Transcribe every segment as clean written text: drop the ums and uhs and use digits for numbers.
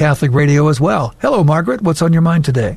Catholic Radio as well. Hello, Margaret. What's on your mind today?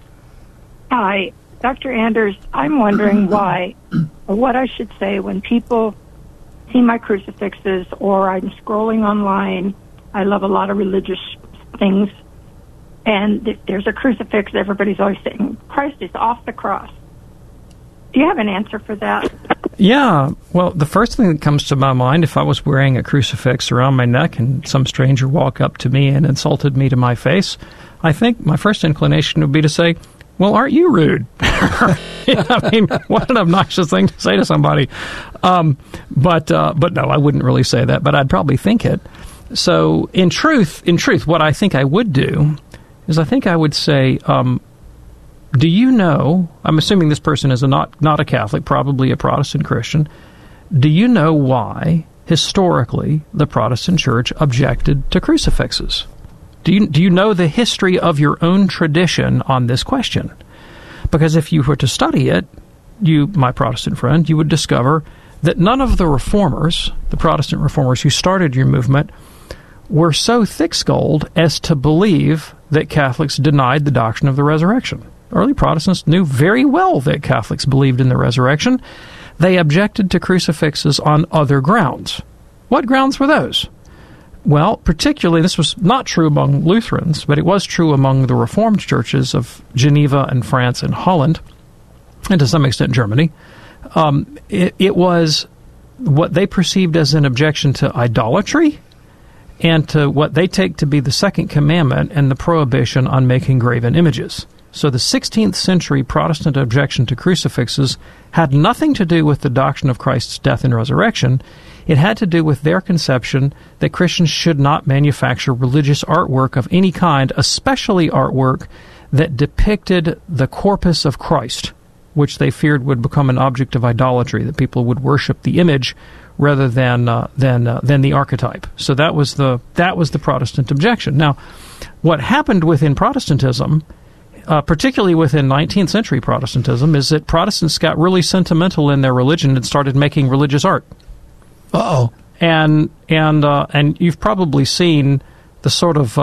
Hi, Dr. Anders. I'm wondering why, or what I should say when people see my crucifixes or I'm scrolling online. I love a lot of religious things. And if there's a crucifix, everybody's always saying, Christ is off the cross. Do you have an answer for that? Yeah. Well, the first thing that comes to my mind, if I was wearing a crucifix around my neck and some stranger walked up to me and insulted me to my face, I think my first inclination would be to say, well, aren't you rude? I mean, what an obnoxious thing to say to somebody. But no, I wouldn't really say that, but I'd probably think it. So in truth, what I think I would do is I think I would say, do you know, I'm assuming this person is not a Catholic, probably a Protestant Christian, do you know why, historically, the Protestant Church objected to crucifixes? Do you know the history of your own tradition on this question? Because if you were to study it, you, my Protestant friend, you would discover that none of the reformers, the Protestant reformers who started your movement, were so thick-skulled as to believe that Catholics denied the doctrine of the resurrection. Early Protestants knew very well that Catholics believed in the resurrection. They objected to crucifixes on other grounds. What grounds were those? Well, particularly, this was not true among Lutherans, but it was true among the Reformed churches of Geneva and France and Holland, and to some extent Germany. It was what they perceived as an objection to idolatry and to what they take to be the second commandment and the prohibition on making graven images. So the 16th century Protestant objection to crucifixes had nothing to do with the doctrine of Christ's death and resurrection. It had to do with their conception that Christians should not manufacture religious artwork of any kind, especially artwork that depicted the corpus of Christ, which they feared would become an object of idolatry, that people would worship the image rather than the archetype. So that was the Protestant objection. Now, what happened within Protestantism, particularly within 19th century Protestantism, is that Protestants got really sentimental in their religion and started making religious art. Uh-oh. And you've probably seen the sort of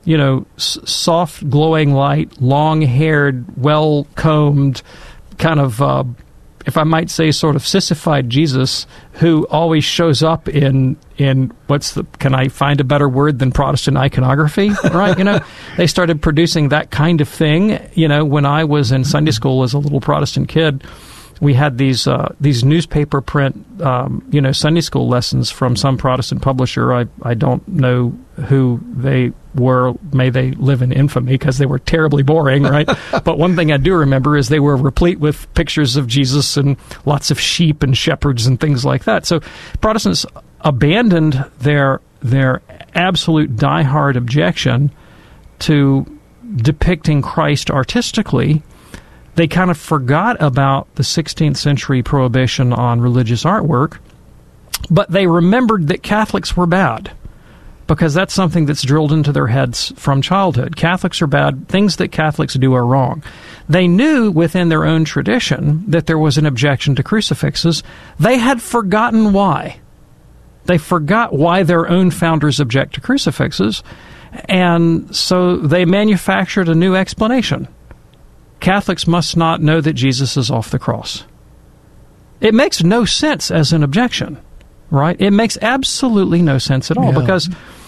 soft glowing light, long-haired, well-combed, kind of if I might say, sort of sissified Jesus, who always shows up in can I find a better word than Protestant iconography, right? They started producing that kind of thing. When I was in Sunday school as a little Protestant kid, we had these newspaper print, Sunday school lessons from some Protestant publisher. I don't know who they were. May they live in infamy, because they were terribly boring, right? But one thing I do remember is they were replete with pictures of Jesus and lots of sheep and shepherds and things like that. So Protestants abandoned their absolute diehard objection to depicting Christ artistically. They kind of forgot about the 16th century prohibition on religious artwork, but they remembered that Catholics were bad, because that's something that's drilled into their heads from childhood. Catholics are bad. Things that Catholics do are wrong. They knew within their own tradition that there was an objection to crucifixes. They had forgotten why. They forgot why their own founders object to crucifixes, and so they manufactured a new explanation. Catholics must not know that Jesus is off the cross. It makes no sense as an objection, right? It makes absolutely no sense at all, because,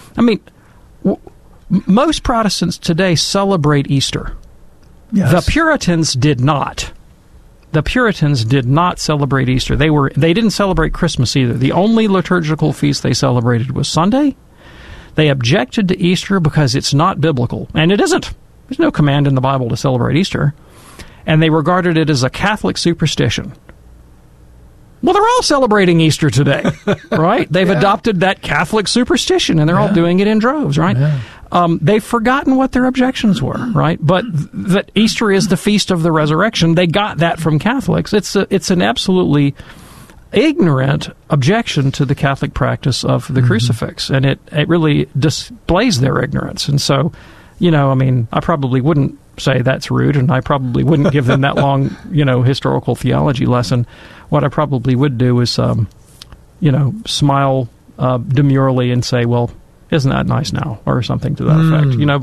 most Protestants today celebrate Easter. Yes. The Puritans did not. The Puritans did not celebrate Easter. They didn't celebrate Christmas either. The only liturgical feast they celebrated was Sunday. They objected to Easter because it's not biblical, and it isn't. There's no command in the Bible to celebrate Easter. And they regarded it as a Catholic superstition. Well, they're all celebrating Easter today, right? They've adopted that Catholic superstition, and they're all doing it in droves, right? Yeah. They've forgotten what their objections were, right? But that Easter is the feast of the resurrection. They got that from Catholics. It's an absolutely ignorant objection to the Catholic practice of the crucifix, and it really displays their ignorance. And so, I probably wouldn't say that's rude, and I probably wouldn't give them that long, historical theology lesson. What I probably would do is, smile demurely and say, well, isn't that nice now? Or something to that effect,